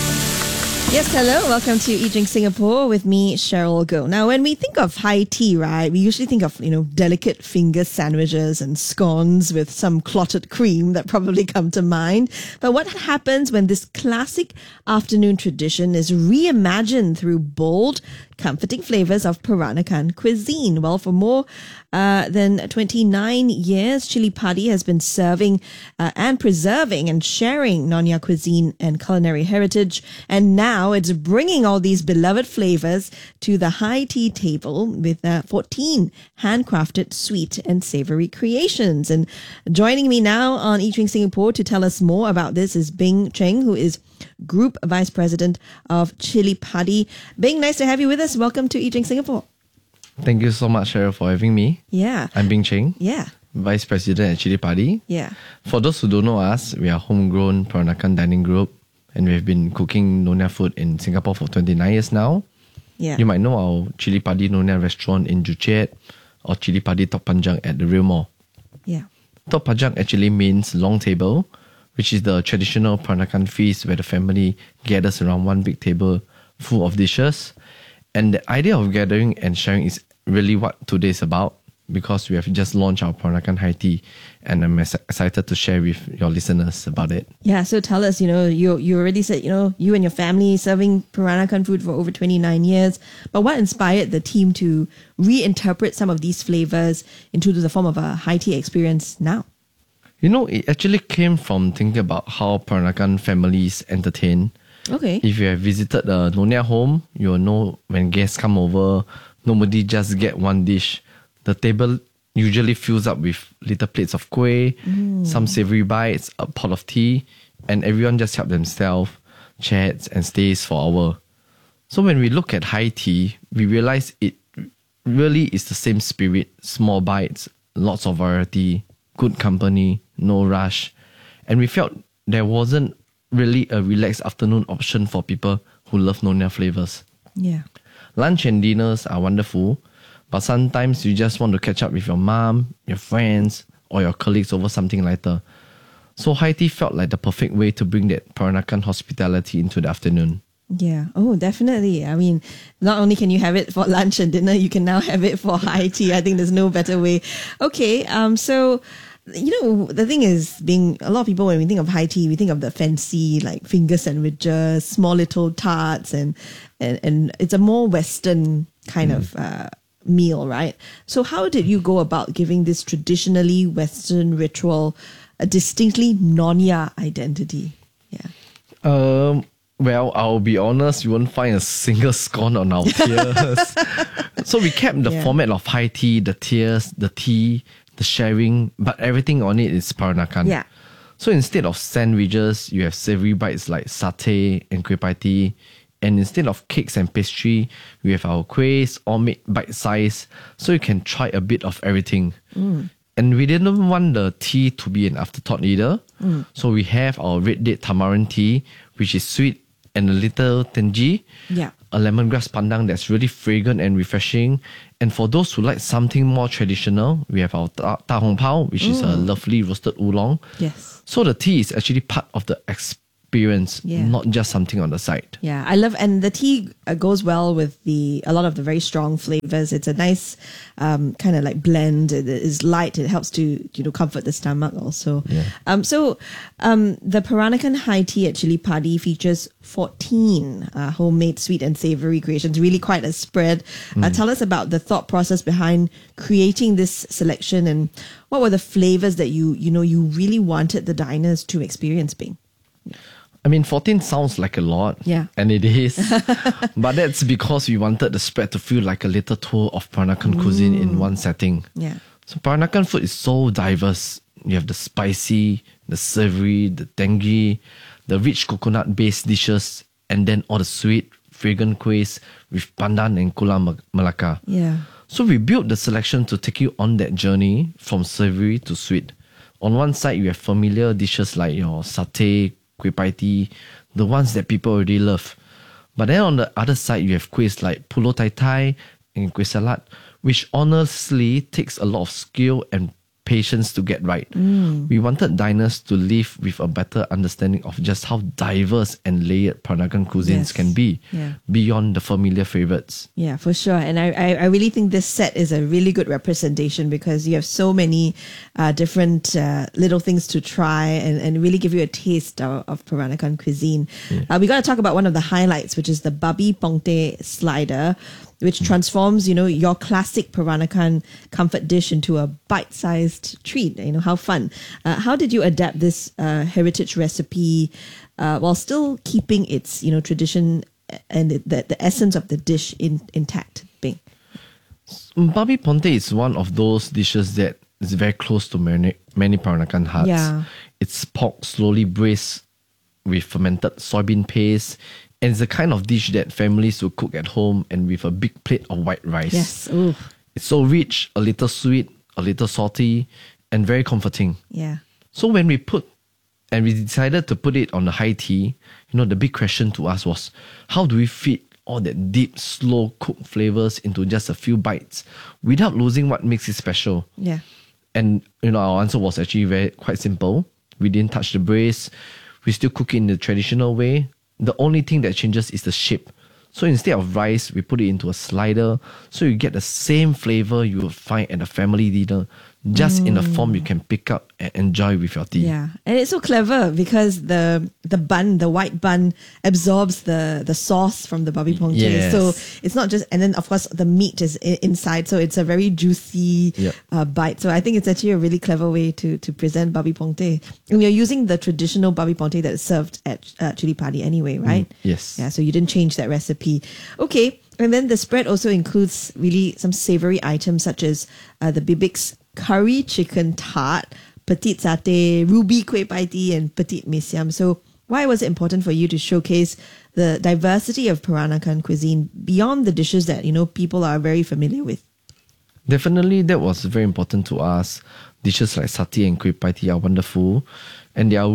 Yes, hello. Welcome to Eat Drink Singapore with me, Cheryl Goh. Now, when we think of high tea, right, we usually think of, delicate finger sandwiches and scones with some clotted cream that probably come to mind. But what happens when this classic afternoon tradition is reimagined through bold, comforting flavors of Peranakan cuisine? Well, for more than 29 years, Chili Padi has been serving and preserving and sharing Nonya cuisine and culinary heritage. And now it's bringing all these beloved flavors to the high tea table with 14 handcrafted sweet and savory creations. And joining me now on Eat Drink Singapore to tell us more about this is Bing Cheng, who is Group Vice President of Chili Padi. Bing, nice to have you with us. Welcome to Eat Drink Singapore. Thank you so much, Cheryl, for having me. Yeah. I'm Bing Cheng. Yeah. Vice President at Chili Padi. Yeah. For those who don't know us, we are a homegrown Peranakan dining group, and we've been cooking Nonya food in Singapore for 29 years now. Yeah. You might know our Chili Padi Nonya restaurant in Joo Chiat or Chili Padi Tok Panjang at the Real Mall. Yeah. Tok Panjang actually means long table, which is the traditional Peranakan feast where the family gathers around one big table full of dishes. And the idea of gathering and sharing is really what today is about, because we have just launched our Peranakan High Tea, and I'm excited to share with your listeners about it. Yeah, so tell us, you already said, you and your family serving Peranakan food for over 29 years, but what inspired the team to reinterpret some of these flavors into the form of a high tea experience now? It actually came from thinking about how Peranakan families entertain. Okay. If you have visited a Nonya home, you will know when guests come over, nobody just get one dish. The table usually fills up with little plates of kueh, some savory bites, a pot of tea, and everyone just help themselves, chats and stays for hours. So when we look at high tea, we realize it really is the same spirit, small bites, lots of variety, good company, no rush. And we felt there wasn't really a relaxed afternoon option for people who love Nonya flavors. Yeah. Lunch and dinners are wonderful, but sometimes you just want to catch up with your mom, your friends, or your colleagues over something lighter. So high tea felt like the perfect way to bring that Peranakan hospitality into the afternoon. Yeah. Oh, definitely. I mean, not only can you have it for lunch and dinner, you can now have it for high tea. I think there's no better way. Okay. So The thing is, a lot of people, when we think of high tea, we think of the fancy, like finger sandwiches, small little tarts, and it's a more Western kind of meal, right? So how did you go about giving this traditionally Western ritual a distinctly Nonya identity? Well, I'll be honest, you won't find a single scone on our tiers. So we kept the format of high tea, the tiers, the tea, the sharing, but everything on it is Peranakan. Yeah. So instead of sandwiches, you have savory bites like satay and kueh pie tea. And instead of cakes and pastry, we have our kuehs, all made bite-size, so you can try a bit of everything. And we didn't want the tea to be an afterthought either. So we have our red date tamarind tea, which is sweet and a little tangy. Yeah. A lemongrass pandang that's really fragrant and refreshing. And for those who like something more traditional, we have our ta hong pao, which is a lovely roasted oolong. Yes. So the tea is actually part of the experience, not just something on the side. Yeah, I love, and the tea goes well with a lot of the very strong flavors. It's a nice kind of like blend. It is light. It helps to comfort the stomach also. The Peranakan high tea at Chili Padi features 14 homemade sweet and savory creations. Really quite a spread. Tell us about the thought process behind creating this selection, and what were the flavors that you really wanted the diners to experience, Bing? 14 sounds like a lot. Yeah. And it is. But that's because we wanted the spread to feel like a little tour of Peranakan cuisine in one setting. Yeah. So Peranakan food is so diverse. You have the spicy, the savory, the tangy, the rich coconut-based dishes, and then all the sweet, fragrant kuehs with pandan and gula melaka. Yeah. So we built the selection to take you on that journey from savory to sweet. On one side, you have familiar dishes like your satay, kueh pie tea, the ones that people already love. But then on the other side, you have kuehs like pulo tai tai and kueh salat, which honestly takes a lot of skill and patience to get right. We wanted diners to leave with a better understanding of just how diverse and layered Peranakan cuisines can be, beyond the familiar favorites. Yeah, for sure. And I really think this set is a really good representation, because you have so many different little things to try and really give you a taste of Peranakan cuisine. We got to talk about one of the highlights, which is the babi pongteh slider, which transforms, your classic Peranakan comfort dish into a bite-sized treat. How fun. How did you adapt this heritage recipe while still keeping its, tradition and the essence of the dish intact, Bing? Babi pongteh is one of those dishes that is very close to many Peranakan hearts. Yeah. It's pork slowly braised with fermented soybean paste, and it's the kind of dish that families will cook at home and with a big plate of white rice. Yes. Ooh. It's so rich, a little sweet, a little salty, and very comforting. Yeah. So when we decided to put it on the high tea, the big question to us was, how do we fit all that deep, slow cooked flavors into just a few bites without losing what makes it special? Yeah. And our answer was actually quite simple. We didn't touch the braise. We still cook it in the traditional way. The only thing that changes is the shape. So instead of rice, we put it into a slider, so you get the same flavor you would find at a family dinner, just in a form you can pick up and enjoy with your tea. Yeah, and it's so clever because the bun, the white bun, absorbs the sauce from the babi pongteh. Yes. So it's not just, and then of course the meat is inside, so it's a very juicy bite. So I think it's actually a really clever way to present babi pongteh. And you're using the traditional babi pongteh that is served at Chili Padi anyway, right? Yes. Yeah, so you didn't change that recipe. Okay, and then the spread also includes really some savory items such as the Bibik's curry chicken tart, petite satay, ruby kueh pie tea, and petite mee siam. So why was it important for you to showcase the diversity of Peranakan cuisine beyond the dishes that people are very familiar with? Definitely, that was very important to us. Dishes like satay and kueh pie tea are wonderful, and they are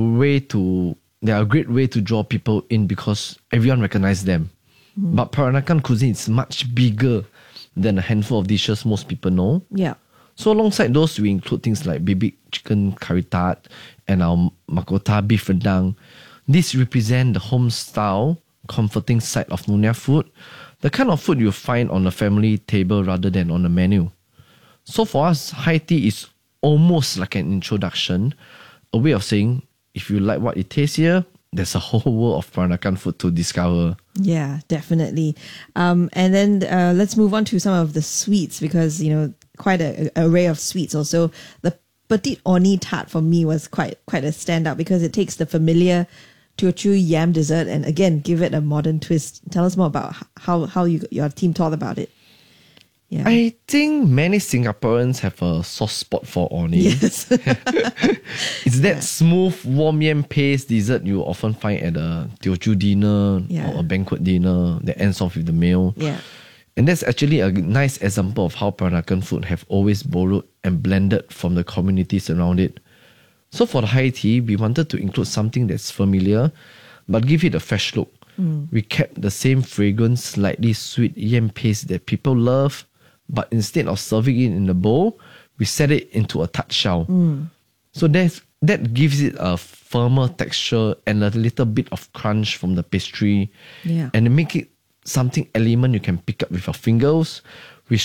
a great way to draw people in because everyone recognizes them. But Peranakan cuisine is much bigger than a handful of dishes most people know. Yeah. So alongside those, we include things like Bibik chicken curry tart and our Makota beef rendang. These represent the home style, comforting side of Nyonya food, the kind of food you'll find on a family table rather than on a menu. So for us, high tea is almost like an introduction, a way of saying, if you like what it tastes here, there's a whole world of Peranakan food to discover. Yeah, definitely. And then let's move on to some of the sweets, because, quite an array of sweets also. The Petit Oni tart for me was quite a standout, because it takes the familiar Teochew yam dessert and again give it a modern twist. Tell us more about how your team thought about it. Yeah. I think many Singaporeans have a soft spot for Oni. Yes. It's that smooth warm yam paste dessert you often find at a Teochew dinner or a banquet dinner that ends off with the meal. Yeah. And that's actually a nice example of how Peranakan food have always borrowed and blended from the communities around it. So for the high tea, we wanted to include something that's familiar, but give it a fresh look. We kept the same fragrant, slightly sweet yam paste that people love, but instead of serving it in a bowl, we set it into a tart shell. So that gives it a firmer texture and a little bit of crunch from the pastry. Yeah. And make it something element you can pick up with your fingers,